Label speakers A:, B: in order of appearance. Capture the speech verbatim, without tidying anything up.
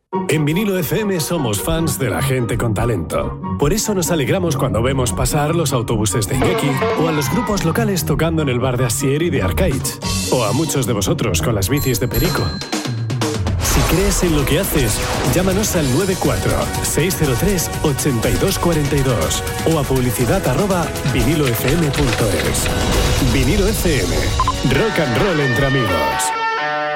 A: En Vinilo F M somos fans de la gente con talento. Por eso nos alegramos cuando vemos pasar los autobuses de Iñaki o a los grupos locales tocando en el bar de Asier y de Arcaich. O a muchos de vosotros con las bicis de Perico. Si crees en lo que haces, llámanos al nueve cuatro seis cero tres ocho dos cuatro dos o a publicidad arroba vinilo f m punto es. Vinilo F M. Rock and roll entre amigos.